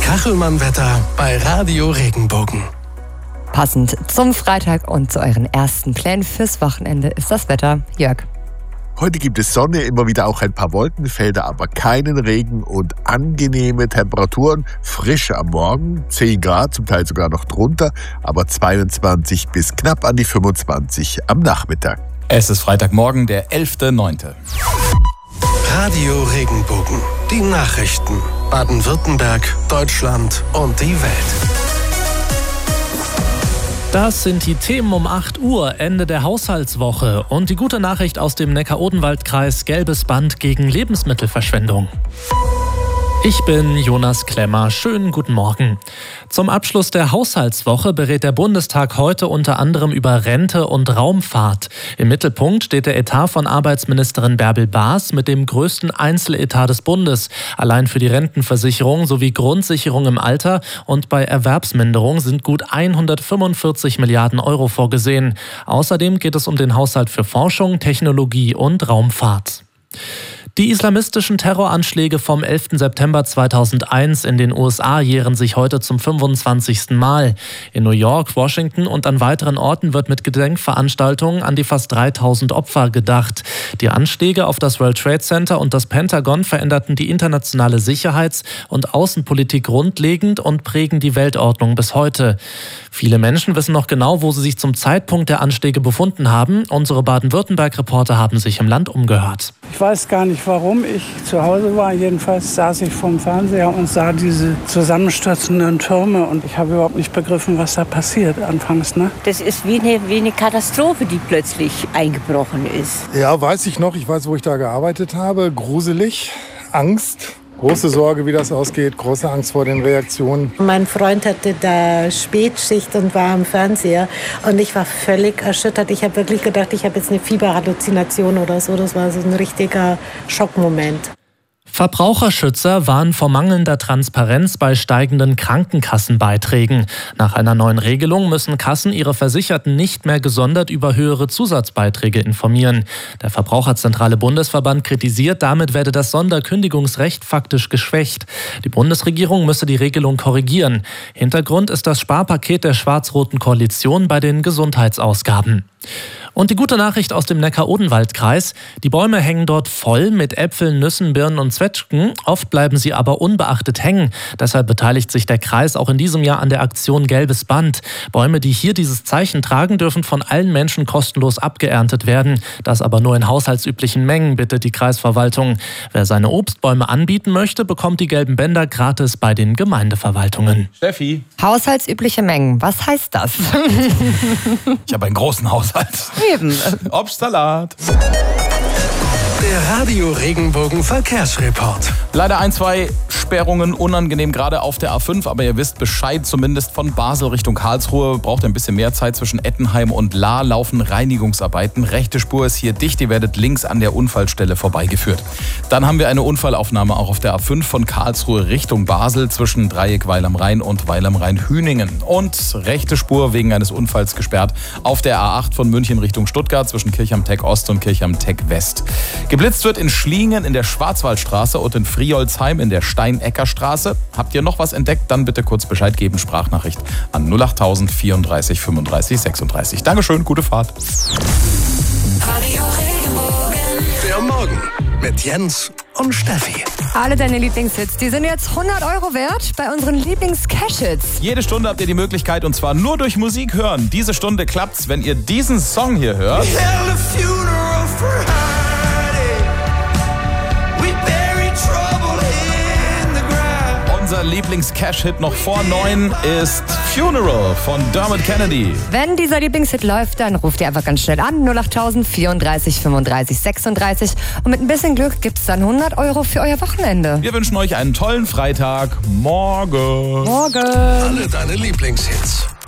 Kachelmann-Wetter bei Radio Regenbogen. Passend zum Freitag und zu euren ersten Plänen fürs Wochenende ist das Wetter. Jörg. Heute gibt es Sonne, immer wieder auch ein paar Wolkenfelder, aber keinen Regen und angenehme Temperaturen. Frisch am Morgen, 10 Grad, zum Teil sogar noch drunter, aber 22 bis knapp an die 25 am Nachmittag. Es ist Freitagmorgen, der 11.09. Radio Regenbogen. Die Nachrichten. Baden-Württemberg, Deutschland und die Welt. Das sind die Themen um 8 Uhr, Ende der Haushaltswoche. Und die gute Nachricht aus dem Neckar-Odenwald-Kreis: gelbes Band gegen Lebensmittelverschwendung. Ich bin Jonas Klemmer. Schönen guten Morgen. Zum Abschluss der Haushaltswoche berät der Bundestag heute unter anderem über Rente und Raumfahrt. Im Mittelpunkt steht der Etat von Arbeitsministerin Bärbel Baas mit dem größten Einzeletat des Bundes. Allein für die Rentenversicherung sowie Grundsicherung im Alter und bei Erwerbsminderung sind gut 145 Milliarden Euro vorgesehen. Außerdem geht es um den Haushalt für Forschung, Technologie und Raumfahrt. Die islamistischen Terroranschläge vom 11. September 2001 in den USA jähren sich heute zum 25. Mal. In New York, Washington und an weiteren Orten wird mit Gedenkveranstaltungen an die fast 3000 Opfer gedacht. Die Anschläge auf das World Trade Center und das Pentagon veränderten die internationale Sicherheits- und Außenpolitik grundlegend und prägen die Weltordnung bis heute. Viele Menschen wissen noch genau, wo sie sich zum Zeitpunkt der Anschläge befunden haben. Unsere Baden-Württemberg-Reporter haben sich im Land umgehört. Ich weiß gar nicht, warum ich zu Hause war. Jedenfalls saß ich vorm Fernseher und sah diese zusammenstürzenden Türme. Und ich habe überhaupt nicht begriffen, was da passiert anfangs. Ne? Das ist wie eine Katastrophe, die plötzlich eingebrochen ist. Ja, weiß ich noch. Ich weiß, wo ich da gearbeitet habe. Gruselig, Angst. Große Sorge, wie das ausgeht, große Angst vor den Reaktionen. Mein Freund hatte da Spätschicht und war am Fernseher und ich war völlig erschüttert. Ich habe wirklich gedacht, ich habe jetzt eine Fieberhalluzination oder so. Das war so ein richtiger Schockmoment. Verbraucherschützer warnen vor mangelnder Transparenz bei steigenden Krankenkassenbeiträgen. Nach einer neuen Regelung müssen Kassen ihre Versicherten nicht mehr gesondert über höhere Zusatzbeiträge informieren. Der Verbraucherzentrale Bundesverband kritisiert, damit werde das Sonderkündigungsrecht faktisch geschwächt. Die Bundesregierung müsse die Regelung korrigieren. Hintergrund ist das Sparpaket der schwarz-roten Koalition bei den Gesundheitsausgaben. Und die gute Nachricht aus dem Neckar-Odenwald-Kreis: Die Bäume hängen dort voll mit Äpfeln, Nüssen, Birnen und Zwetschgen. Oft bleiben sie aber unbeachtet hängen. Deshalb beteiligt sich der Kreis auch in diesem Jahr an der Aktion Gelbes Band. Bäume, die hier dieses Zeichen tragen, dürfen von allen Menschen kostenlos abgeerntet werden. Das aber nur in haushaltsüblichen Mengen, bittet die Kreisverwaltung. Wer seine Obstbäume anbieten möchte, bekommt die gelben Bänder gratis bei den Gemeindeverwaltungen. Steffi. Haushaltsübliche Mengen, was heißt das? Ich habe einen großen Haushalt. Eben. Obstsalat. Der Radio Regenbogen Verkehrsreport. Leider 1, 2 Sperrungen, unangenehm, gerade auf der A5. Aber ihr wisst Bescheid, zumindest von Basel Richtung Karlsruhe. Braucht ein bisschen mehr Zeit. Zwischen Ettenheim und Lahr laufen Reinigungsarbeiten. Rechte Spur ist hier dicht. Ihr werdet links an der Unfallstelle vorbeigeführt. Dann haben wir eine Unfallaufnahme auch auf der A5 von Karlsruhe Richtung Basel zwischen Dreieck Weil am Rhein und Weil am Rhein-Hüningen. Und rechte Spur wegen eines Unfalls gesperrt auf der A8 von München Richtung Stuttgart zwischen Kirchheim-Teck Ost und Kirchheim-Teck West. Geblitzt wird in Schliengen in der Schwarzwaldstraße und in Friolzheim in der Steineckerstraße. Habt ihr noch was entdeckt? Dann bitte kurz Bescheid geben. Sprachnachricht an 08000 34 35 36. Dankeschön, gute Fahrt. Der Morgen mit Jens und Steffi. Alle deine Lieblingshits, die sind jetzt 100 Euro wert bei unseren Lieblings-Cash-Hits. Jede Stunde habt ihr die Möglichkeit, und zwar nur durch Musik hören. Diese Stunde klappt's, wenn ihr diesen Song hier hört. Unser Lieblings-Cash-Hit noch vor 9 ist Funeral von Dermot Kennedy. Wenn dieser Lieblingshit läuft, dann ruft ihr einfach ganz schnell an, 08000 34 35 36. Und mit ein bisschen Glück gibt's dann 100 Euro für euer Wochenende. Wir wünschen euch einen tollen Freitag. Morgen. Morgen. Alle deine Lieblingshits.